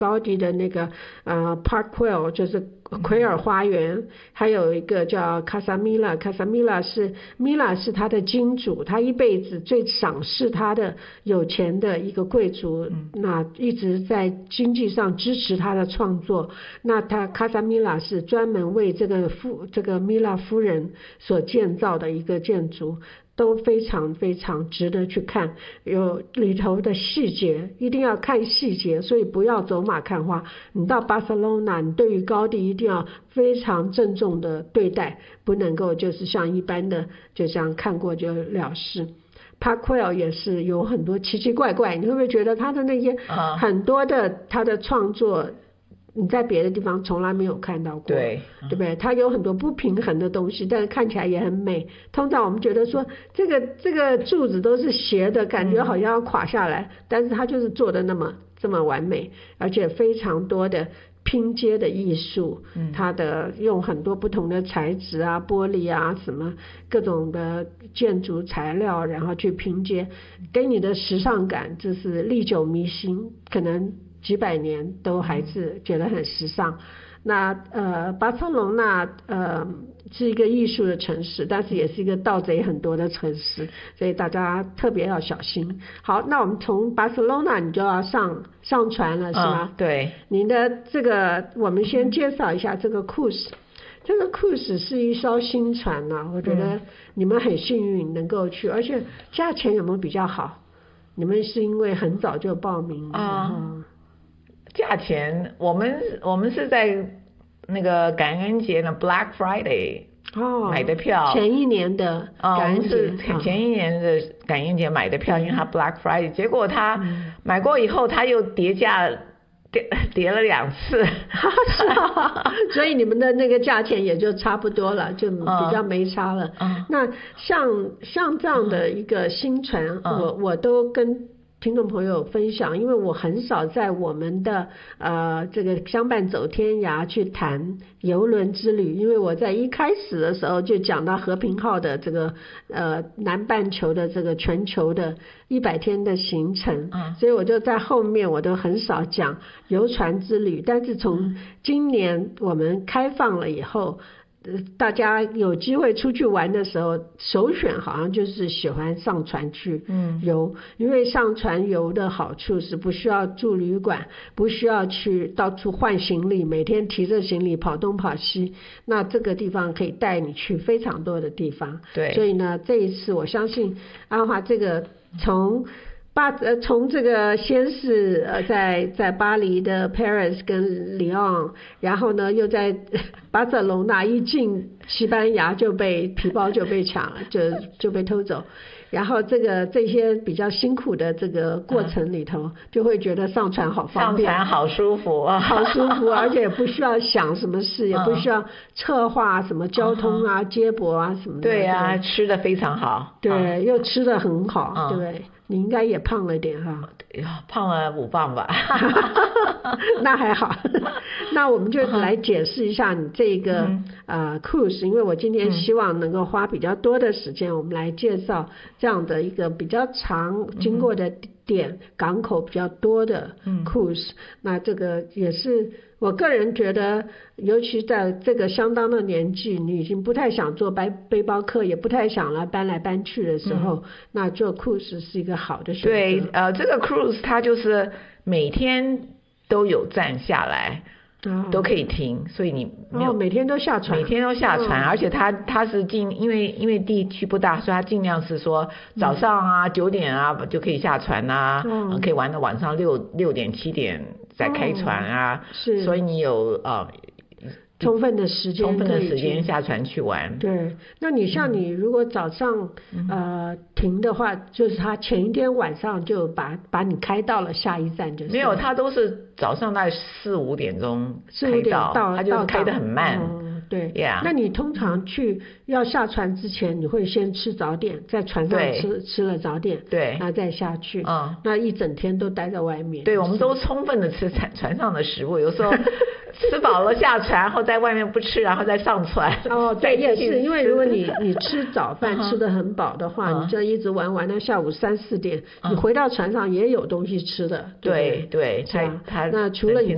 高迪的那个Park Quail 就是奎尔花园，还有一个叫卡萨米拉是他的金主，他一辈子最赏识他的有钱的一个贵族，那一直在经济上支持他的创作。那他卡萨米拉是专门为这个米拉夫人所建造的一个建筑，都非常非常值得去看，有里头的细节，一定要看细节，所以不要走马看花。你到巴塞罗那，你对于高地一定要非常郑重的对待，不能够就是像一般的就这样看过就了事。Park Quail 也是有很多奇奇怪怪，你会不会觉得他的那些很多的他的创作你在别的地方从来没有看到过， 对不对？它有很多不平衡的东西，但是看起来也很美。通常我们觉得说这个柱子都是斜的，感觉好像要垮下来，但是它就是做的这么完美，而且非常多的拼接的艺术，它的用很多不同的材质啊，玻璃啊，什么各种的建筑材料，然后去拼接，给你的时尚感就是历久弥新，可能几百年都还是觉得很时尚。那巴塞隆纳是一个艺术的城市，但是也是一个盗贼很多的城市，所以大家特别要小心。好，那我们从巴塞隆纳你就要上船了，是吗？ 对。 您的这个我们先介绍一下这个cruise。这个 cruise 是一艘新船啊，我觉得你们很幸运能够去，而且价钱有没有比较好？你们是因为很早就报名价钱我们是在那个感恩节的 Black Friday 买的票， 前一年的感恩节， 前一年的感恩节买的票，因为它 Black Friday， 结果他买过以后他又跌价跌了2次是啊，所以你们的那个价钱也就差不多了，就比较没差了。那像这样的一个新船，我都跟听众朋友分享，因为我很少在我们的这个相伴走天涯去谈邮轮之旅，因为我在一开始的时候就讲到和平号的这个南半球的这个全球的100天的行程，所以我就在后面我都很少讲游船之旅。但是从今年我们开放了以后，大家有机会出去玩的时候，首选好像就是喜欢上船去游，因为上船游的好处是不需要住旅馆，不需要去到处换行李，每天提着行李跑东跑西，那这个地方可以带你去非常多的地方。 对， 所以呢，这一次我相信安华这个从这个先是在巴黎的 Paris 跟里昂，然后呢又在巴塞隆纳，一进西班牙皮包就被抢了，就被偷走。然后这些比较辛苦的这个过程里头，就会觉得上船好方便， 上船好舒服啊， 好舒服，而且也不需要想什么事，也不需要策划什么交通啊、接驳啊什么的。 对啊，吃的非常好。 对，又吃的很好，对不对？你应该也胖了点哈， 胖了5磅吧。 那还好。那我们就来解释一下你这个cruise， 因为我今天希望能够花比较多的时间，我们来介绍这样的一个比较长经过的点，港口比较多的 cruise。那这个也是我个人觉得，尤其在这个相当的年纪，你已经不太想做背包客，也不太想搬来搬去的时候，那做 cruise 是一个好的选择。 对，这个 cruise 它就是每天都有站下来，都可以停，所以你没有每天都下船， 每天都下船，而且它是因为地区不大，所以它尽量是说早上9点就可以下船可以玩到晚上6点7点再开船是， 所以你有充分的时间下船去玩。 对，那你像你如果早上停的话，就是他前一天晚上就把你开到了下一站，就是没有，他都是早上大概4、5点钟开到，他就开得很慢。 对， yeah. 那你通常要下船之前，你会先吃早点，在船上吃了早点， 对， 然后再下去，那一整天都待在外面。 对，我们都充分的吃船上的食物，有时候吃饱了下船，然后在外面不吃，然后再上船。 对，也是，因为如果你吃早饭吃得很饱的话，你这一直玩到下午3、4点，你回到船上也有东西吃的。 对， 那除了你